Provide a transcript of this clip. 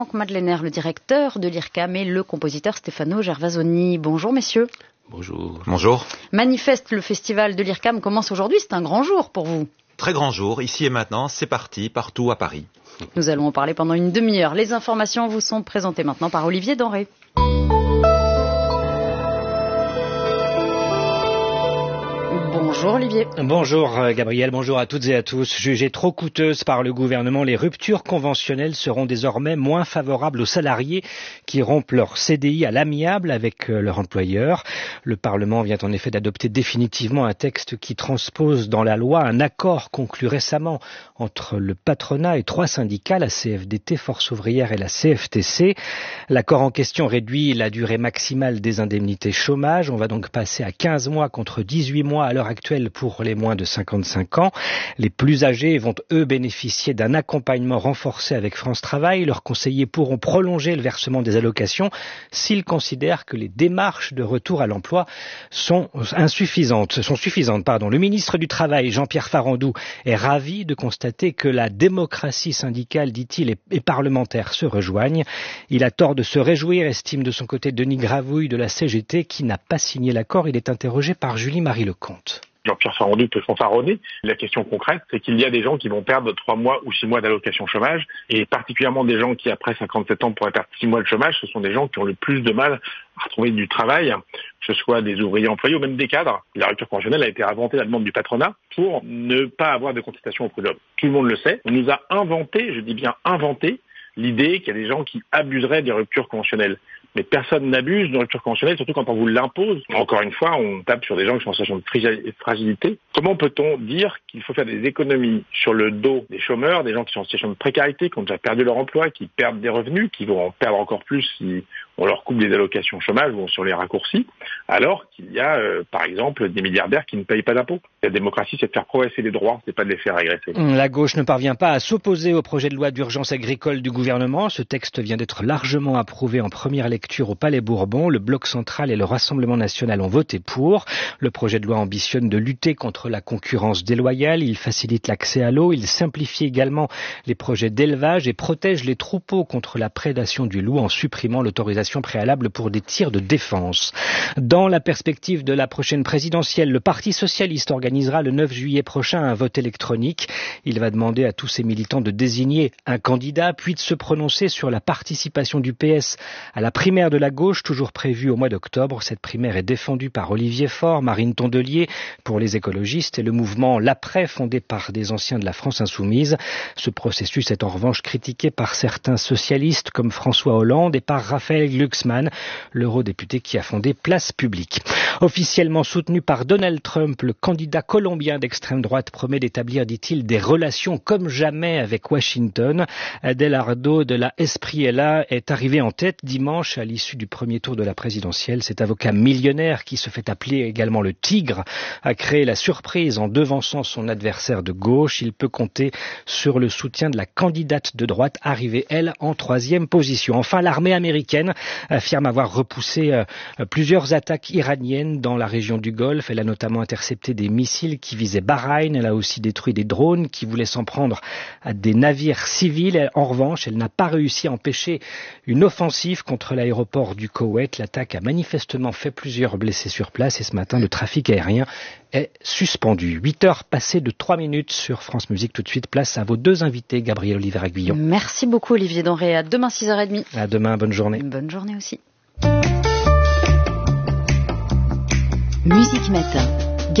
Franck Madlener, le directeur de l'IRCAM, et le compositeur Stefano Gervasoni. Bonjour messieurs. Bonjour. Bonjour. Manifeste, le festival de l'IRCAM commence aujourd'hui, c'est un grand jour pour vous. Très grand jour, ici et maintenant, c'est parti, partout à Paris. Nous allons en parler pendant une demi-heure. Les informations vous sont présentées maintenant par Olivier Denré. Bonjour Olivier. Bonjour Gabriel, bonjour à toutes et à tous. Jugées trop coûteuses par le gouvernement, les ruptures conventionnelles seront désormais moins favorables aux salariés qui rompent leur CDI à l'amiable avec leur employeur. Le Parlement vient en effet d'adopter définitivement un texte qui transpose dans la loi un accord conclu récemment entre le patronat et 3 syndicats, la CFDT, Force ouvrière et la CFTC. L'accord en question réduit la durée maximale des indemnités chômage. On va donc passer à 15 mois contre 18 mois à l'heure actuelle pour les moins de 55 ans. Les plus âgés vont, eux, bénéficier d'un accompagnement renforcé avec France Travail. Leurs conseillers pourront prolonger le versement des allocations s'ils considèrent que les démarches de retour à l'emploi sont suffisantes. Le ministre du Travail, Jean-Pierre Farandou, est ravi de constater que la démocratie syndicale, dit-il, et parlementaire se rejoignent. Il a tort de se réjouir, estime de son côté Denis Gravouille de la CGT, qui n'a pas signé l'accord. Il est interrogé par Julie-Marie Lecomte. Jean-Pierre Farandou peut fanfaronner. La question concrète, c'est qu'il y a des gens qui vont perdre 3 mois ou 6 mois d'allocation chômage, et particulièrement des gens qui, après 57 ans, pourraient perdre 6 mois de chômage. Ce sont des gens qui ont le plus de mal à retrouver du travail, que ce soit des ouvriers employés ou même des cadres. La rupture conventionnelle a été inventée à la demande du patronat pour ne pas avoir de contestation au prud'homme. Tout le monde le sait. On nous a inventé, je dis bien inventé, l'idée qu'il y a des gens qui abuseraient des ruptures conventionnelles. Mais personne n'abuse d'une rupture conventionnelle, surtout quand on vous l'impose. Encore une fois, on tape sur des gens qui sont en situation de fragilité. Comment peut-on dire qu'il faut faire des économies sur le dos des chômeurs, des gens qui sont en situation de précarité, qui ont déjà perdu leur emploi, qui perdent des revenus, qui vont en perdre encore plus si on leur coupe des allocations chômage ou sur les raccourcis, alors qu'il y a, par exemple, des milliardaires qui ne payent pas d'impôts. La démocratie, c'est de faire progresser les droits, c'est pas de les faire régresser. La gauche ne parvient pas à s'opposer au projet de loi d'urgence agricole du gouvernement. Ce texte vient d'être largement approuvé en première lecture au Palais Bourbon. Le Bloc central et le Rassemblement national ont voté pour. Le projet de loi ambitionne de lutter contre la concurrence déloyale. Il facilite l'accès à l'eau. Il simplifie également les projets d'élevage et protège les troupeaux contre la prédation du loup en supprimant l'autorisation préalable pour des tirs de défense. Dans la perspective de la prochaine présidentielle, le Parti socialiste organisera le 9 juillet prochain un vote électronique. Il va demander à tous ses militants de désigner un candidat, puis de se prononcer sur la participation du PS à la primaire de la gauche, toujours prévue au mois d'octobre. Cette primaire est défendue par Olivier Faure, Marine Tondelier pour les écologistes et le mouvement L'Après, fondé par des anciens de la France insoumise. Ce processus est en revanche critiqué par certains socialistes comme François Hollande et par Raphaël Glucksmann, l'eurodéputé qui a fondé Place Publique. Officiellement soutenu par Donald Trump, le candidat colombien d'extrême droite promet d'établir, dit-il, des relations comme jamais avec Washington. Adelardo de la Espriella est arrivé en tête dimanche à l'issue du premier tour de la présidentielle. Cet avocat millionnaire, qui se fait appeler également le Tigre, a créé la surprise en devançant son adversaire de gauche. Il peut compter sur le soutien de la candidate de droite, arrivée, elle, en 3e position. Enfin, l'armée américaine affirme avoir repoussé plusieurs attaques iraniennes dans la région du Golfe. Elle a notamment intercepté des missiles qui visaient Bahreïn. Elle a aussi détruit des drones qui voulaient s'en prendre à des navires civils. En revanche, elle n'a pas réussi à empêcher une offensive contre l'aéroport du Koweït. L'attaque a manifestement fait plusieurs blessés sur place et ce matin, le trafic aérien est suspendu. 8h passées de 3 minutes sur France Musique. Tout de suite, place à vos 2 invités, Gabriel Oliver-Aguillon. Merci beaucoup Olivier Denré. À demain 6h30. À demain, bonne journée. Bonne journée aussi. Musique Matin.